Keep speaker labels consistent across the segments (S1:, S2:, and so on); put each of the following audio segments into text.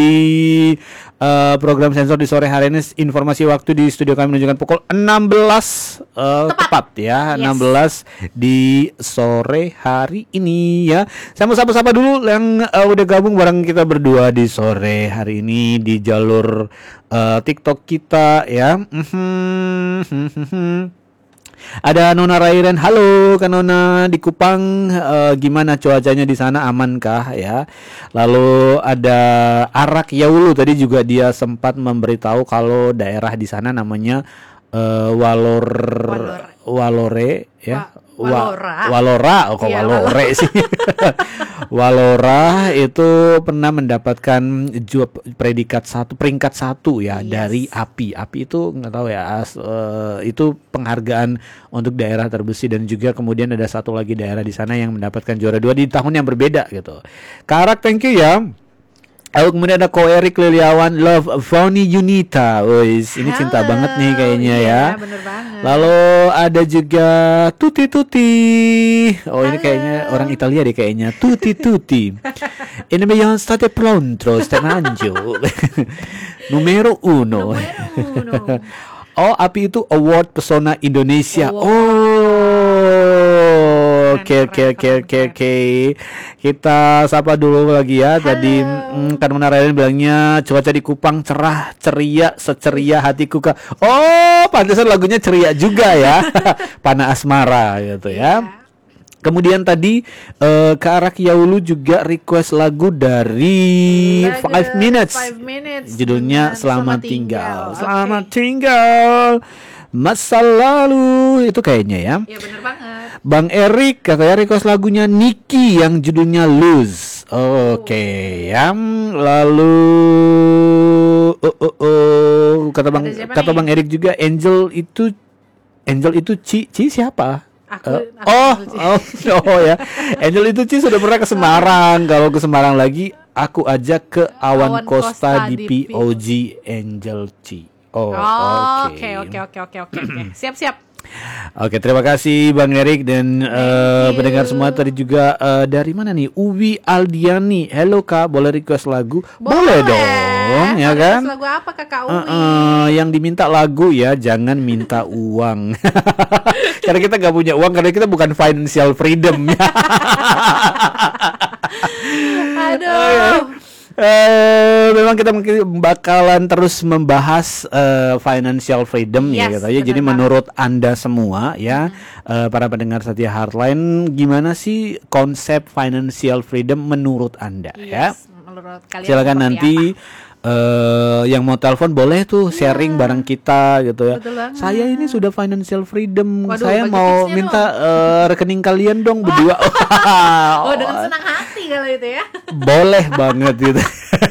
S1: program sensor di sore hari ini. Informasi waktu di studio kami menunjukkan pukul 16 tepat ya. Yes. 16 di sore hari ini ya. Saya mau sapa-sapa dulu yang udah gabung bareng kita berdua di sore hari ini di jalur TikTok kita ya. Ada Nona Rairen, halo Kak Nona di Kupang, gimana cuacanya di sana, amankah ya? Lalu ada Arak Yaulu, tadi juga dia sempat memberitahu kalau daerah di sana namanya Walore ya. Walora, Walore sih. Walora itu pernah mendapatkan peringkat 1 ya. Yes. Dari API. API itu nggak tahu ya, itu penghargaan untuk daerah terbersih, dan juga kemudian ada satu lagi daerah di sana yang mendapatkan juara 2 di tahun yang berbeda gitu. Karak, thank you ya. Lalu kemudian ada Ko Erik Liliawan, Love Foni Yunita. Wis, ini cinta banget nih kayaknya ya.
S2: Bener banget.
S1: Lalu ada juga Tuti. Oh, ini kayaknya orang Italia deh kayaknya. Tuti. Ini yang state pronto, stenanjo. Numero 1. Oh, API itu Award Pesona Indonesia. Oke. Kita sapa dulu lagi ya. Halo. Tadi kan Menarayan bilangnya cuaca di Kupang cerah, ceria, seceria hatiku Kak. Oh, pantesan lagunya ceria juga ya. Pana Asmara gitu ya. Kemudian tadi Kak Arak Yaulu juga request lagu dari 5 Minutes. Judulnya Selamat Tinggal. Selamat Tinggal. Masa lalu itu kayaknya ya.
S2: Iya benar banget.
S1: Bang Erik katanya request lagunya Niki yang judulnya Lose. Oke ya. Lalu kata Bang Erik juga Angel itu Ci siapa?
S2: Aku
S1: ya. Angel itu Ci sudah pernah ke Semarang. Kalau ke Semarang lagi aku ajak ke Awan Costa di POG Angel Ci.
S2: Oke. Siap.
S1: Oke, terima kasih Bang Erik dan pendengar semua. Tadi juga dari mana nih? Uwi Aldiani. Hello Kak, boleh request lagu? Boleh dong, ya kan?
S2: Request lagu apa Kakak Uwi?
S1: Yang diminta lagu ya, jangan minta uang. Karena kita nggak punya uang, karena kita bukan financial freedom.
S2: Aduh.
S1: Memang kita bakalan terus membahas financial freedom ya gitu ya. Jadi menurut Anda semua ya, para pendengar setia Heartline, gimana sih konsep financial freedom menurut Anda ya?
S2: Menurut kalian
S1: silakan nanti yang mau telepon boleh tuh sharing bareng kita gitu ya. Saya ini sudah financial freedom. Waduh, saya mau minta rekening kalian dong berdua.
S2: Dengan senang hati kalau itu ya.
S1: Boleh banget gitu.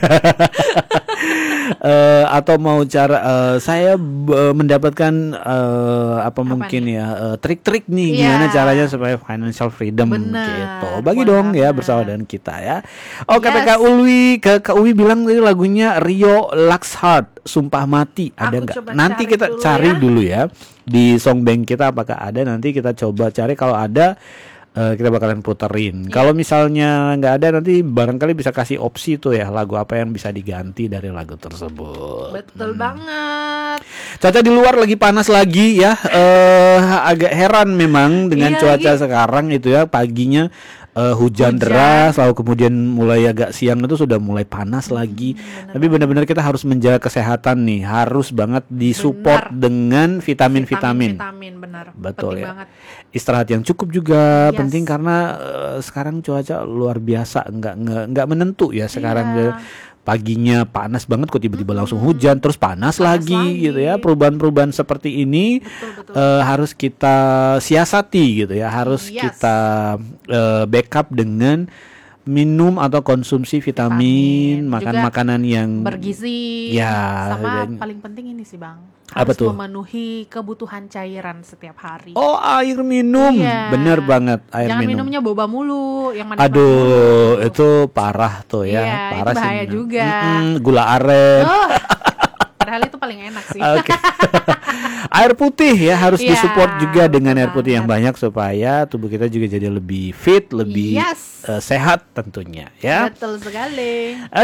S1: Atau mau cara saya mendapatkan mungkin ya trik-trik nih gimana caranya supaya financial freedom gitu. Bagi dong ya bersama dengan kita ya. Kata Kak Uwi bilang tadi lagunya Rio Laxhart, Sumpah Mati, ada nggak? Nanti kita cari dulu ya di songbank kita apakah ada. Nanti kita coba cari, kalau ada kita bakalan puterin. Kalau misalnya nggak ada, nanti barangkali bisa kasih opsi tuh ya, lagu apa yang bisa diganti dari lagu tersebut.
S2: Betul banget.
S1: Cuaca di luar lagi panas lagi ya. Agak heran memang dengan cuaca sekarang itu ya, paginya hujan deras, lalu kemudian mulai agak siang itu sudah mulai panas lagi. Tapi benar-benar kita harus menjaga kesehatan nih, harus banget disupport dengan vitamin.
S2: Benar.
S1: Betul
S2: penting
S1: ya.
S2: Banget.
S1: Istirahat yang cukup juga penting, karena sekarang cuaca luar biasa, nggak menentu ya sekarang. Paginya panas banget kok tiba-tiba langsung hujan, terus panas lagi gitu ya. Perubahan-perubahan seperti ini harus kita siasati gitu ya, harus kita backup dengan minum atau konsumsi vitamin, makan makanan yang
S2: bergizi, sama paling penting ini sih Bang, harus memenuhi kebutuhan cairan setiap hari.
S1: Air minum, bener banget air
S2: Jangan
S1: minum.
S2: Minumnya boba mulu, yang manis.
S1: Aduh, itu parah tuh ya, parah
S2: itu bahaya
S1: sih.
S2: juga.
S1: Gula aren.
S2: Padahal itu paling enak sih.
S1: Air putih ya harus disupport juga dengan air putih yang banyak supaya tubuh kita juga jadi lebih fit, lebih sehat tentunya ya.
S2: Betul sekali.